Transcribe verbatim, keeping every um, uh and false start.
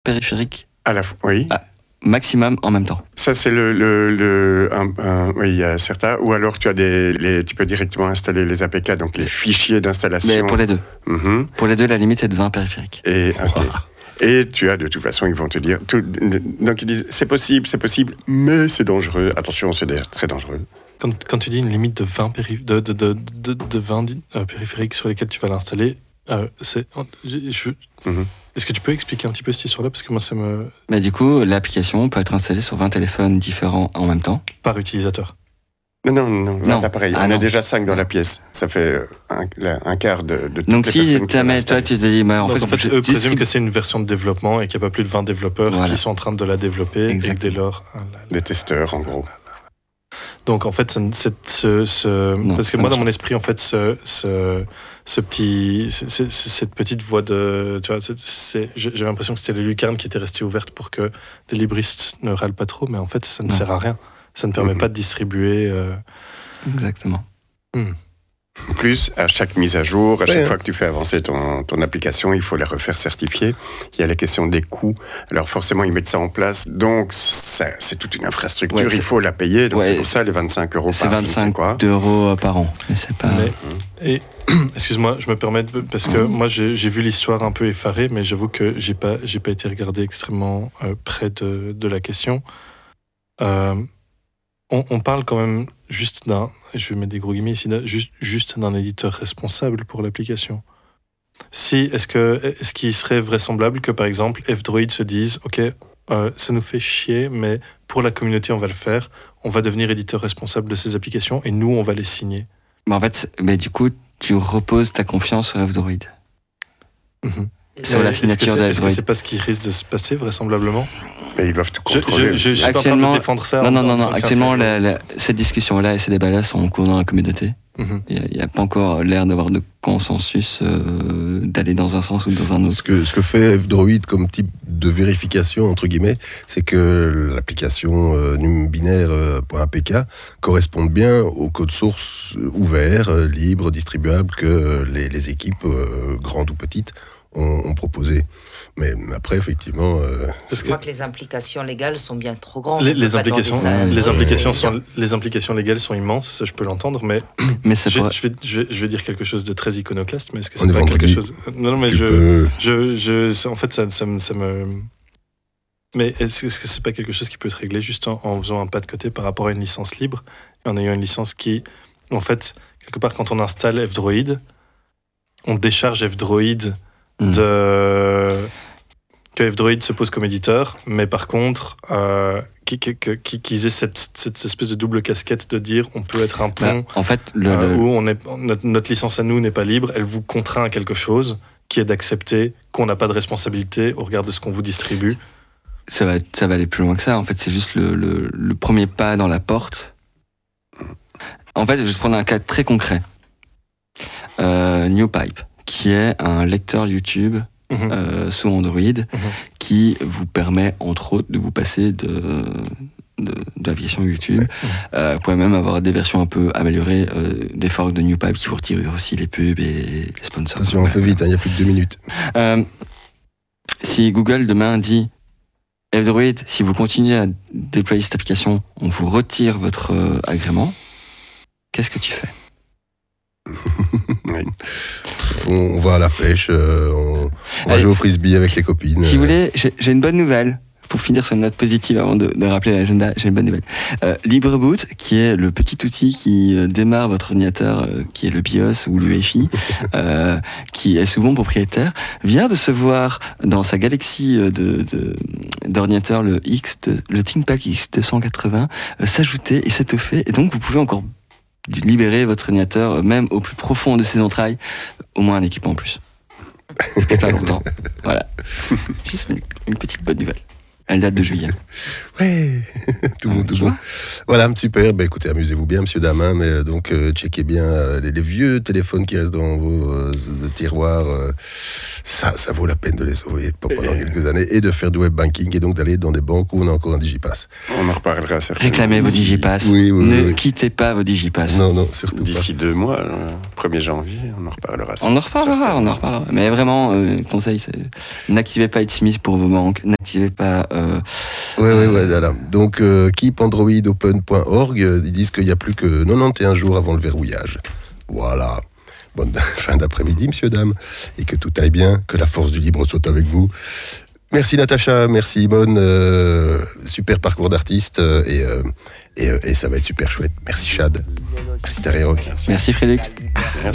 périphériques. À la fois, oui. Ah, maximum en même temps. Ça, c'est le... le, le un, un, oui, il y a certains. Ou alors, tu as des, les, tu peux directement installer les A P K, donc les fichiers d'installation. Mais pour les deux. Mm-hmm. Pour les deux, la limite est de vingt périphériques. Et, okay. Et tu as, de toute façon, ils vont te dire... Tout, donc, ils disent, c'est possible, c'est possible, mais c'est dangereux. Attention, c'est très dangereux. Quand, quand tu dis une limite de vingt, péri- de, de, de, de, de vingt euh, périphériques sur lesquels tu vas l'installer, euh, c'est... Je, mm-hmm. Est-ce que tu peux expliquer un petit peu cette histoire-là? Parce que moi, ça me... Mais du coup, l'application peut être installée sur vingt téléphones différents en même temps. Par utilisateur? Non, non, non, non. appareil. Ah, on non. a déjà cinq dans la pièce. Ça fait un, un quart de, de toutes Donc les si personnes qui mais toi, tu te dis... Bah, en Donc fait, en fait je, eux distrib... présument que c'est une version de développement et qu'il n'y a pas plus de vingt développeurs voilà. qui sont en train de la développer. Exactement. Et que dès lors... Ah, là, là. Des testeurs, en gros. Donc en fait, c'est, ce, ce, non, parce que moi, dans mon esprit, en fait, ce... ce ce petit, c'est, c'est, cette petite voie de, tu vois, c'est, c'est, j'avais l'impression que c'était les lucarnes qui étaient restées ouvertes pour que les libristes ne râlent pas trop, mais en fait, ça ne non. sert à rien. Ça ne permet mmh. pas de distribuer. Euh... Exactement. Mmh. Plus, à chaque mise à jour, à chaque ouais. fois que tu fais avancer ton, ton application, il faut la refaire certifier. Il y a la question des coûts. Alors forcément, ils mettent ça en place. Donc, ça, c'est toute une infrastructure. Ouais, il faut la payer. Donc, ouais, c'est pour ça les vingt-cinq euros par an. C'est vingt-cinq euros par an. Mais c'est pas... Mais, et, excuse-moi, je me permets, de, parce que mmh. moi, j'ai, j'ai vu l'histoire un peu effarée, mais j'avoue que j'ai pas, j'ai pas été regardé extrêmement euh, près de, de la question. Euh, on, on parle quand même juste d'un, je vais mettre des gros guillemets ici, juste, juste d'un éditeur responsable pour l'application. Si, est-ce que, est-ce qu'il serait vraisemblable que, par exemple, F-Droid se dise, OK, euh, ça nous fait chier, mais pour la communauté, on va le faire, on va devenir éditeur responsable de ces applications et nous, on va les signer. Mais en fait, mais du coup, tu reposes ta confiance sur F-Droid. Mm-hmm. Sur la signature de F-Droid. Est-ce que c'est pas ce qui risque de se passer, vraisemblablement? Mais ils doivent tout contrôler. Je, je, je, je suis pas en train de défendre ça. Non, non, non, non. Actuellement, la, la, cette discussion-là et ces débats-là sont en cours dans la communauté. Mm-hmm. Il n'y a, a pas encore l'air d'avoir de consensus euh, d'aller dans un sens ou dans un autre. Ce que, ce que fait F-Droid comme type de vérification, entre guillemets, c'est que l'application euh, numbinaire.apk euh, corresponde bien au code source ouvert, euh, libre, distribuable que euh, les, les équipes, euh, grandes ou petites, ont, ont proposé. Mais après, effectivement... Euh, je crois que les implications légales sont bien trop grandes. Les, les, implications, ça, les, oui, implications oui, sont, les implications légales sont immenses, ça je peux l'entendre, mais, mais ça je, pourrait... je, vais, je, vais, je vais dire quelque chose de très iconoclaste, mais est-ce que c'est On pas quelque vendredi. chose... Non, non, mais je, peux... je, je... En fait, ça, ça, me, ça me... Mais est-ce que c'est pas quelque chose qui peut être réglé juste en, en faisant un pas de côté par rapport à une licence libre, et en ayant une licence qui... En fait, quelque part, quand on installe F-Droid, on décharge F-Droid mmh. de... que F-Droid se pose comme éditeur, mais par contre, euh, qu'ils qui, qui aient cette, cette espèce de double casquette de dire on peut être un pont bah, en fait, le, euh, le... où on est, notre, notre licence à nous n'est pas libre, elle vous contraint à quelque chose qui est d'accepter qu'on n'a pas de responsabilité au regard de ce qu'on vous distribue. Ça va, ça va aller plus loin que ça. En fait, c'est juste le, le, le premier pas dans la porte. En fait, je vais prendre un cas très concret. Euh, NewPipe, qui est un lecteur YouTube mmh. euh, sous Android, mmh. qui vous permet, entre autres, de vous passer de, de, de l'application YouTube. Mmh. Euh, vous pouvez même avoir des versions un peu améliorées euh, des forks de NewPipe qui vous retirent aussi les pubs et les sponsors. Attention, on fait vite, il hein, y a plus de deux minutes. Euh, si Google demain dit F-Droid, si vous continuez à déployer cette application, on vous retire votre euh, agrément, qu'est-ce que tu fais? Oui. On va à la pêche, euh, on, on va Allez, jouer au frisbee avec les copines. Si vous voulez, j'ai, j'ai une bonne nouvelle. Pour finir sur une note positive avant de, de rappeler l'agenda, j'ai une bonne nouvelle. Euh, LibreBoot, qui est le petit outil qui euh, démarre votre ordinateur, euh, qui est le BIOS ou l'U E F I, euh, qui est souvent propriétaire, vient de se voir dans sa galaxie de, de, d'ordinateurs, le, X de, le ThinkPad X deux cent quatre-vingts, euh, s'ajouter et s'étoffer. Et donc, vous pouvez encore libérer votre ordinateur, même au plus profond de ses entrailles, au moins un équipement en plus. Et pas longtemps. Voilà. Juste une, une petite bonne nouvelle. Elle date de juillet. Ouais, tout bon, tout bon. Voilà, super. Bah, écoutez, amusez-vous bien, monsieur Damin, mais donc euh, checkez bien euh, les, les vieux téléphones qui restent dans vos euh, tiroirs. Euh, ça, ça vaut la peine de les sauver pendant quelques années et de faire du web banking et donc d'aller dans des banques où on a encore un Digipass. On en reparlera certainement. Réclamez vos Digipass. Oui, oui, ne oui. quittez pas vos Digipass. Non, non, surtout D'ici pas. deux mois, le premier janvier, on en reparlera. On en reparlera, on en reparlera. Mais vraiment, euh, conseil, c'est n'activez pas ItSmith pour vos banques, n'activez pas. Euh, Oui, oui, ouais, voilà. Donc, euh, keep android open point org, euh, ils disent qu'il n'y a plus que quatre-vingt-onze jours avant le verrouillage. Voilà. Bonne fin d'après-midi, messieurs, dames. Et que tout aille bien, que la force du libre soit avec vous. Merci Natacha, merci Imone. Euh, super parcours d'artiste euh, et, euh, et, euh, et ça va être super chouette. Merci Chad. Merci Terry Rock. Merci Félix.